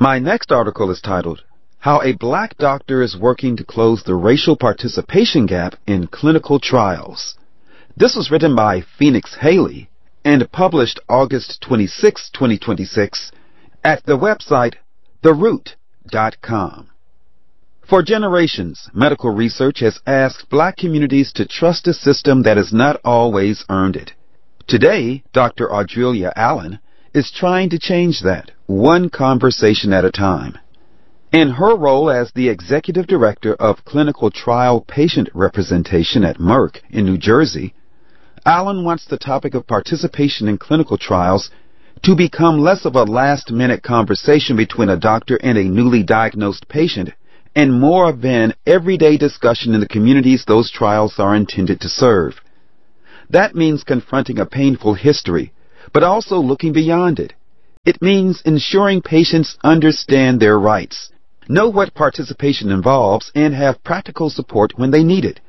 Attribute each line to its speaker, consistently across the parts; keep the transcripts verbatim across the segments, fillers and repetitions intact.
Speaker 1: My next article is titled, How a Black Doctor is Working to Close the Racial Participation Gap in Clinical Trials. This was written by Phoenix Haley and published August twenty-sixth, twenty twenty-six at the website the root dot com. For generations, medical research has asked black communities to trust a system that has not always earned it. Today, Doctor Audrelia Allen is trying to change that, one conversation at a time. In her role as the Executive Director of Clinical Trial Patient Representation at Merck in New Jersey, Allen wants the topic of participation in clinical trials to become less of a last-minute conversation between a doctor and a newly diagnosed patient and more of an everyday discussion in the communities those trials are intended to serve. That means confronting a painful history, but also looking beyond it. It means ensuring patients understand their rights, know what participation involves, and have practical support when they need it.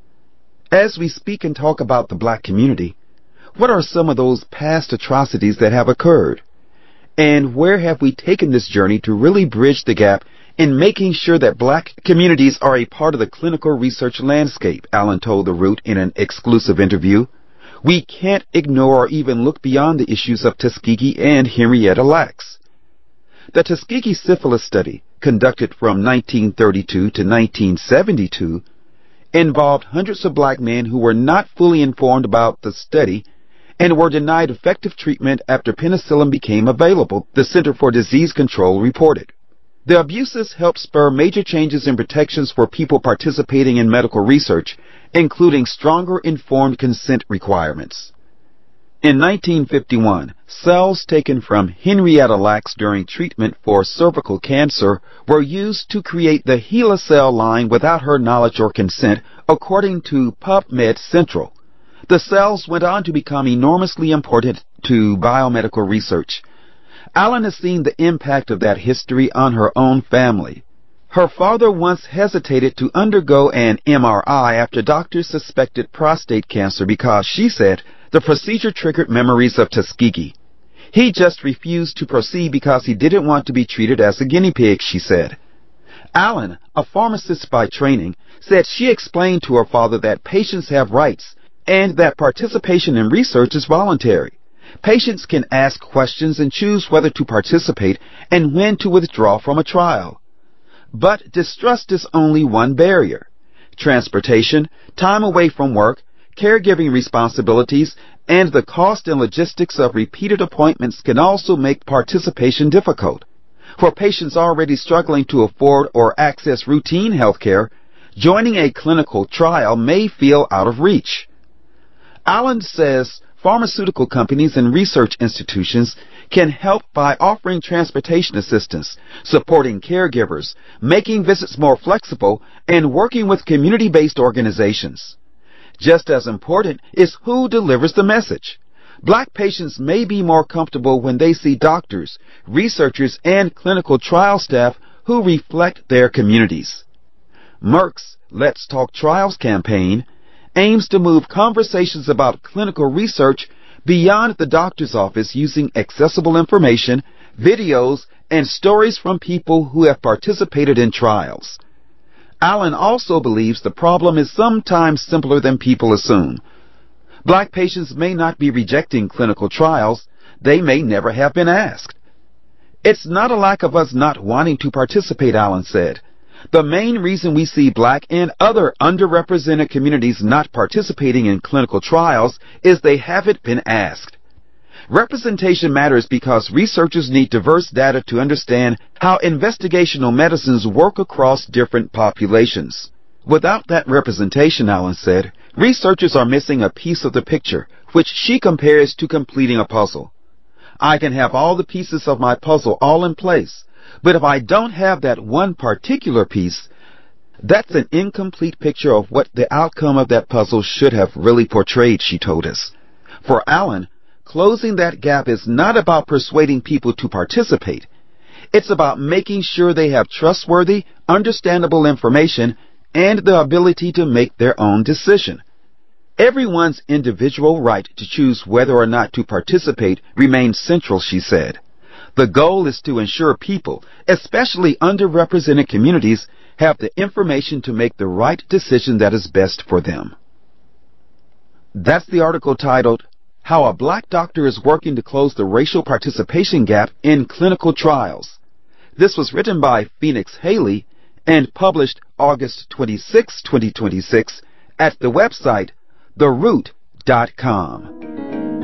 Speaker 1: As we speak and talk about the black community, what are some of those past atrocities that have occurred? And where have we taken this journey to really bridge the gap in making sure that black communities are a part of the clinical research landscape, Allen told The Root in an exclusive interview. We can't ignore or even look beyond the issues of Tuskegee and Henrietta Lacks. The Tuskegee syphilis study, conducted from nineteen thirty-two to nineteen seventy-two, involved hundreds of black men who were not fully informed about the study and were denied effective treatment after penicillin became available, the Center for Disease Control reported. The abuses helped spur major changes in protections for people participating in medical research, including stronger informed consent requirements. In nineteen fifty-one, cells taken from Henrietta Lacks during treatment for cervical cancer were used to create the HeLa cell line without her knowledge or consent, according to PubMed Central. The cells went on to become enormously important to biomedical research. Allen has seen the impact of that history on her own family. Her father once hesitated to undergo an M R I after doctors suspected prostate cancer because, she said, the procedure triggered memories of Tuskegee. He just refused to proceed because he didn't want to be treated as a guinea pig, she said. Allen, a pharmacist by training, said she explained to her father that patients have rights and that participation in research is voluntary. Patients can ask questions and choose whether to participate and when to withdraw from a trial. But distrust is only one barrier. Transportation, time away from work, caregiving responsibilities, and the cost and logistics of repeated appointments can also make participation difficult. For patients already struggling to afford or access routine health care, joining a clinical trial may feel out of reach. Allen says pharmaceutical companies and research institutions can help by offering transportation assistance, supporting caregivers, making visits more flexible, and working with community-based organizations. Just as important is who delivers the message. Black patients may be more comfortable when they see doctors, researchers, and clinical trial staff who reflect their communities. Merck's Let's Talk Trials campaign aims to move conversations about clinical research beyond the doctor's office using accessible information, videos, and stories from people who have participated in trials. Allen also believes the problem is sometimes simpler than people assume. Black patients may not be rejecting clinical trials. They may never have been asked. It's not a lack of us not wanting to participate, Allen said. The main reason we see black and other underrepresented communities not participating in clinical trials is they haven't been asked. Representation matters because researchers need diverse data to understand how investigational medicines work across different populations. Without that representation, Allen said, researchers are missing a piece of the picture, which she compares to completing a puzzle. I can have all the pieces of my puzzle all in place, but if I don't have that one particular piece, that's an incomplete picture of what the outcome of that puzzle should have really portrayed, she told us. For Allen, closing that gap is not about persuading people to participate. It's about making sure they have trustworthy, understandable information and the ability to make their own decision. Everyone's individual right to choose whether or not to participate remains central, she said. The goal is to ensure people, especially underrepresented communities, have the information to make the right decision that is best for them. That's the article titled, How a Black Doctor is Working to Close the Racial Participation Gap in Clinical Trials. This was written by Phoenix Haley and published August twenty-sixth, twenty twenty-six at the website the root dot com.